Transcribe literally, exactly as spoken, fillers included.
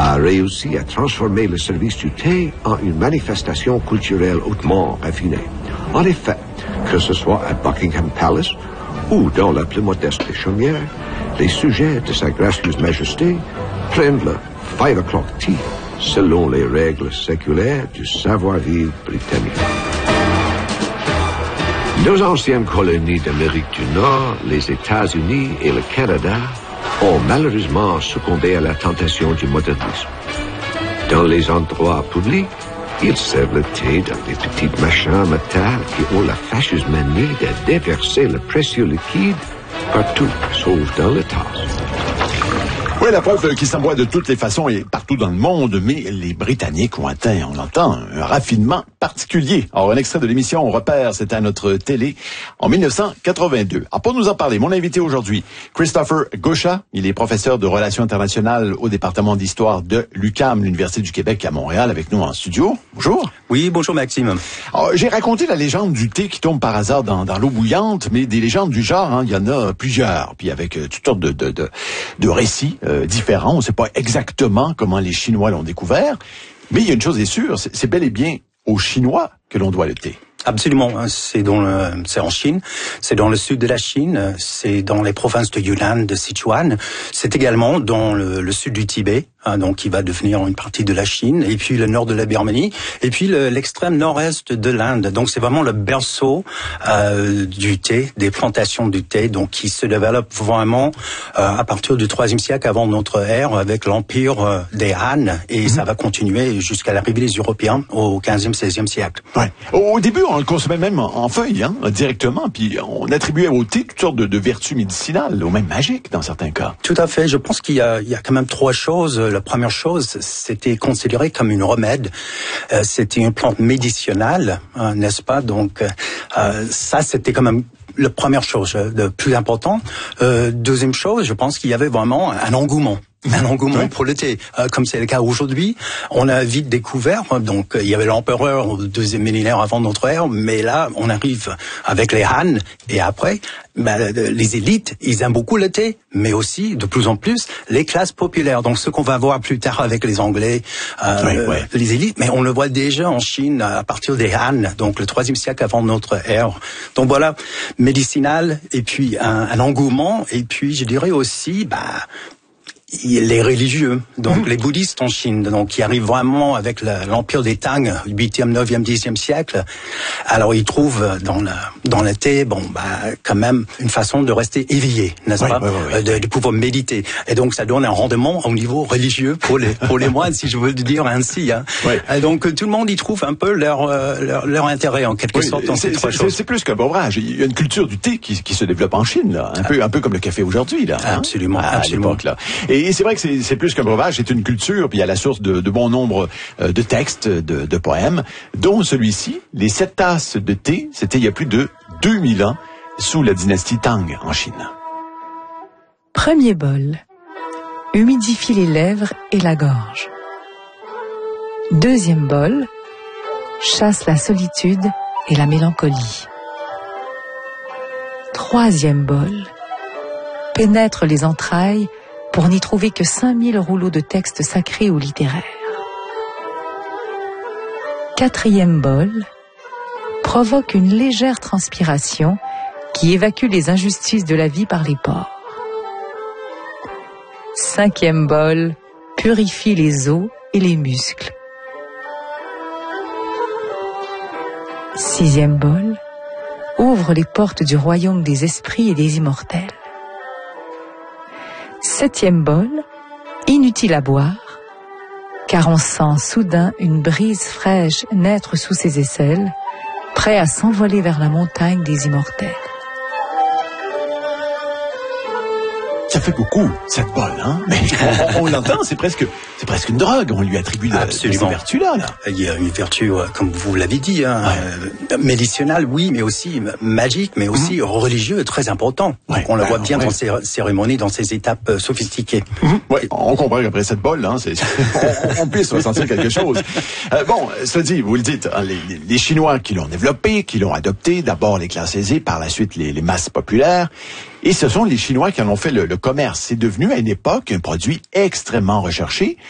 a réussi à transformer le service du thé en une manifestation culturelle hautement raffinée. En effet, que ce soit à Buckingham Palace ou dans la plus modeste des chaumières, les sujets de Sa Gracieuse Majesté prennent le five o'clock tea selon les règles séculaires du savoir-vivre britannique. Nos anciennes colonies d'Amérique du Nord, les États-Unis et le Canada ont malheureusement succombé à la tentation du modernisme. Dans les endroits publics, ils servent le thé dans des petites machines en métal qui ont la fâcheuse manie de déverser le précieux liquide partout, sauf dans le tasse. Oui, la preuve qui s'envoie de toutes les façons et partout dans le monde, mais les Britanniques ont atteint, on l'entend, un raffinement particulier. Alors, un extrait de l'émission On repère, c'était à notre télé en dix-neuf cent quatre-vingt-deux. Alors, pour nous en parler, mon invité aujourd'hui, Christopher Gauchat, il est professeur de relations internationales au département d'histoire de l'U Q A M, l'Université du Québec à Montréal, avec nous en studio. Bonjour. Oui, bonjour Maxime. Alors, j'ai raconté la légende du thé qui tombe par hasard dans, dans l'eau bouillante, mais des légendes du genre, hein, il y en a plusieurs, puis avec euh, toutes sortes de, de, de, de récits euh, différents. On ne sait pas exactement comment les Chinois l'ont découvert, mais il y a une chose est sûre, c'est, c'est bel et bien aux Chinois que l'on doit le thé. Absolument, c'est dans le, c'est en Chine, c'est dans le sud de la Chine, c'est dans les provinces de Yunnan, de Sichuan, c'est également dans le, le sud du Tibet, hein, donc qui va devenir une partie de la Chine, et puis le nord de la Birmanie, et puis le, l'extrême nord-est de l'Inde. Donc c'est vraiment le berceau euh, du thé, des plantations du thé, donc qui se développent vraiment euh, à partir du troisième siècle avant notre ère, avec l'empire euh, des Han, et mmh. ça va continuer jusqu'à l'arrivée des Européens au quinzième, seizième siècle. Ouais. Au début, on le consommait même en, en feuilles, hein, directement, puis on attribuait au thé toutes sortes de, de vertus médicinales, ou même magiques dans certains cas. Tout à fait. Je pense qu'il y a, il y a quand même trois choses. La première chose, c'était considéré comme une remède. Euh, c'était une plante médicinale, hein, n'est-ce pas? Donc euh, ça, c'était quand même la première chose, le plus important. Euh, deuxième chose, je pense qu'il y avait vraiment un engouement. Un engouement oui. pour le thé, euh, comme c'est le cas aujourd'hui. On a vite découvert, donc il y avait l'empereur au deuxième millénaire avant notre ère, mais là on arrive avec les Han, et après ben, les élites, ils aiment beaucoup le thé, mais aussi de plus en plus les classes populaires. Donc ce qu'on va voir plus tard avec les Anglais, euh, oui, oui. les élites, mais on le voit déjà en Chine à partir des Han, donc le troisième siècle avant notre ère. Donc voilà, médicinal, et puis un, un engouement, et puis je dirais aussi, bah les religieux, donc mmh. les bouddhistes en Chine, donc qui arrivent vraiment avec la, l'empire des Tang, huitième, neuvième, dixième siècle. Alors ils trouvent dans le dans le thé, bon bah quand même une façon de rester éveillé, n'est-ce oui, pas, oui, oui, oui. De, de pouvoir méditer. Et donc ça donne un rendement au niveau religieux pour les pour les moines, si je veux le dire ainsi. Hein. Oui. Et donc tout le monde y trouve un peu leur leur, leur intérêt en quelque oui, sorte dans ces trois c'est, choses. C'est plus qu'un breuvage. Il y a une culture du thé qui, qui se développe en Chine, là, un ah. peu un peu comme le café aujourd'hui, là. Hein? Absolument, à, absolument. À l'époque, là. Et Et c'est vrai que c'est, c'est plus qu'un breuvage, c'est une culture, puis il y a la source de, de bon nombre euh, de textes, de, de poèmes, dont celui-ci, les sept tasses de thé, c'était il y a plus de deux mille ans, sous la dynastie Tang en Chine. Premier bol. Humidifie les lèvres et la gorge. Deuxième bol. Chasse la solitude et la mélancolie. Troisième bol. Pénètre les entrailles pour n'y trouver que cinq mille rouleaux de textes sacrés ou littéraires. Quatrième bol, provoque une légère transpiration qui évacue les injustices de la vie par les pores. Cinquième bol, purifie les os et les muscles. Sixième bol, ouvre les portes du royaume des esprits et des immortels. Septième bol, inutile à boire, car on sent soudain une brise fraîche naître sous ses aisselles, prêt à s'envoler vers la montagne des immortels. Ça fait beaucoup, cette bolle, hein? Mais on, on l'entend, c'est presque, c'est presque une drogue. On lui attribue de, de ces vertus-là, là. Il y a une vertu, comme vous l'avez dit, hein, ouais. euh, médicinale, oui, mais aussi magique, mais aussi mmh. religieux, très important. Ouais. Donc on le ouais, voit bien ouais. dans ces cérémonies, dans ces étapes euh, sophistiquées. Mmh. Ouais, on comprend qu'après cette bolle, hein, c'est, on, on puisse ressentir quelque chose. Euh, bon, cela dit, vous le dites, hein, les, les Chinois qui l'ont développé, qui l'ont adopté, d'abord les classes aisées, par la suite les, les masses populaires. Et ce sont les Chinois qui en ont fait le, le commerce. C'est devenu à une époque un produit extrêmement recherché.